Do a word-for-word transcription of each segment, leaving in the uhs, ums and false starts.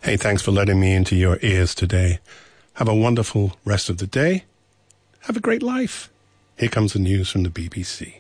Hey, thanks for letting me into your ears today. Have a wonderful rest of the day. Have a great life. Here comes the news from the B B C.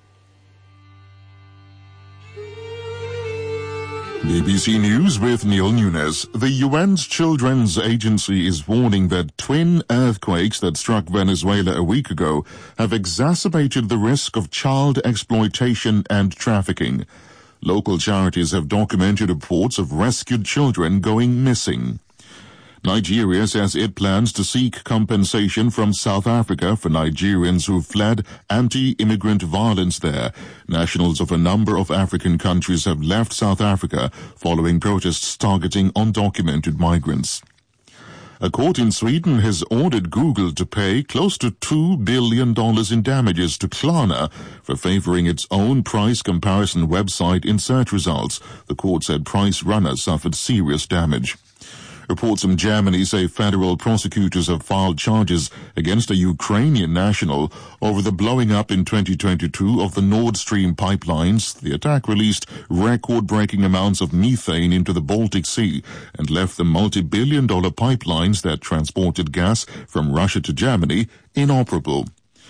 B B C News with Neil Nunes. The U N's Children's Agency is warning that twin earthquakes that struck Venezuela a week ago have exacerbated the risk of child exploitation and trafficking. Local charities have documented reports of rescued children going missing. Nigeria says it plans to seek compensation from South Africa for Nigerians who fled anti-immigrant violence there. Nationals of a number of African countries have left South Africa following protests targeting undocumented migrants. A court in Sweden has ordered Google to pay close to two billion dollars in damages to Klarna for favoring its own price comparison website in search results. The court said Price Runner suffered serious damage. Reports from Germany say federal prosecutors have filed charges against a Ukrainian national over the blowing up in twenty twenty-two of the Nord Stream pipelines. The attack released record-breaking amounts of methane into the Baltic Sea and left the multi-billion dollar pipelines that transported gas from Russia to Germany inoperable.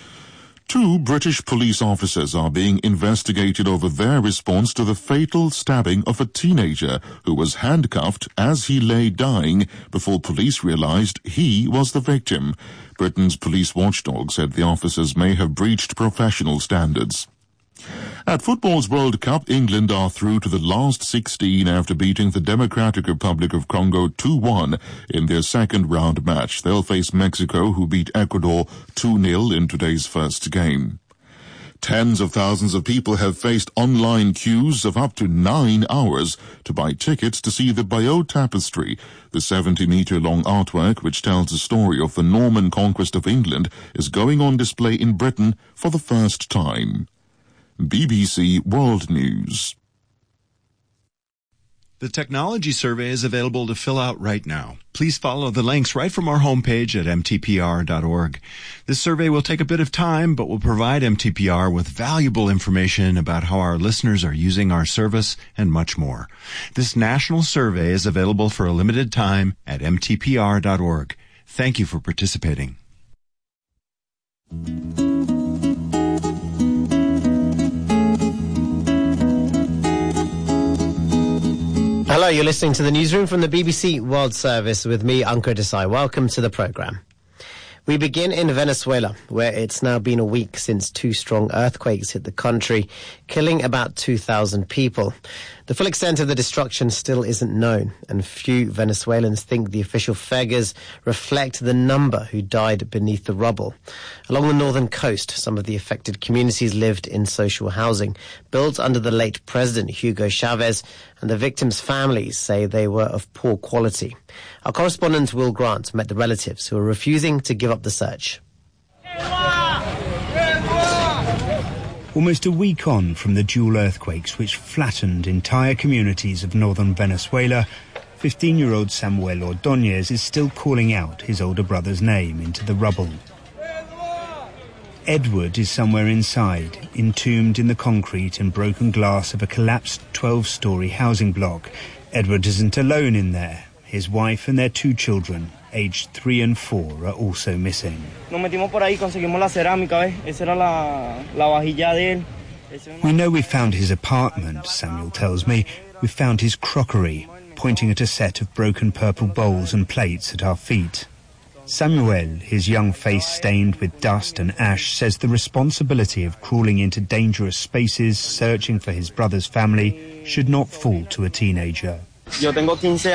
Two British police officers are being investigated over their response to the fatal stabbing of a teenager who was handcuffed as he lay dying before police realized he was the victim. Britain's police watchdog said the officers may have breached professional standards. At football's World Cup, England are through to the last sixteen after beating the Democratic Republic of Congo two one in their second round match. They'll face Mexico, who beat Ecuador two nil in today's first game. Tens of thousands of people have faced online queues of up to nine hours to buy tickets to see the Bayeux Tapestry. The seventy-meter-long artwork, which tells the story of the Norman conquest of England, is going on display in Britain for the first time. B B C World News. The technology survey is available to fill out right now. Please follow the links right from our homepage at m t p r dot org. This survey will take a bit of time, but will provide M T P R with valuable information about how our listeners are using our service and much more. This national survey is available for a limited time at m t p r dot org. Thank you for participating. Hello, you're listening to the newsroom from the B B C World Service with me, Ankur Desai. Welcome to the programme. We begin in Venezuela, where it's now been a week since two strong earthquakes hit the country, killing about two thousand people. The full extent of the destruction still isn't known, and few Venezuelans think the official figures reflect the number who died beneath the rubble. Along the northern coast, some of the affected communities lived in social housing, built under the late President Hugo Chavez, and the victims' families say they were of poor quality. Our correspondent Will Grant met the relatives who are refusing to give up the search. Almost a week on from the dual earthquakes which flattened entire communities of northern Venezuela, fifteen-year-old Samuel Ordóñez is still calling out his older brother's name into the rubble. Edward is somewhere inside, entombed in the concrete and broken glass of a collapsed twelve-storey housing block. Edward isn't alone in there. His wife and their two children, aged three and four, are also missing. We know we found his apartment, Samuel tells me. We found his crockery, pointing at a set of broken purple bowls and plates at our feet. Samuel, his young face stained with dust and ash, says the responsibility of crawling into dangerous spaces, searching for his brother's family, should not fall to a teenager. I'm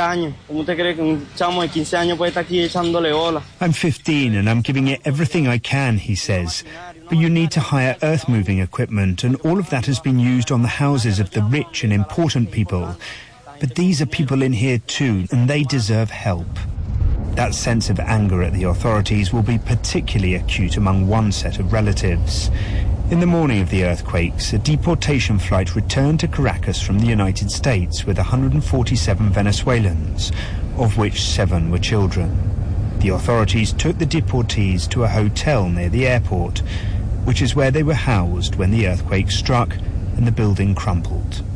fifteen and I'm giving it everything I can, he says. But you need to hire earth-moving equipment, and all of that has been used on the houses of the rich and important people. But these are people in here too, and they deserve help. That sense of anger at the authorities will be particularly acute among one set of relatives. In the morning of the earthquakes, a deportation flight returned to Caracas from the United States with one hundred forty-seven Venezuelans, of which seven were children. The authorities took the deportees to a hotel near the airport, which is where they were housed when the earthquake struck and the building crumpled.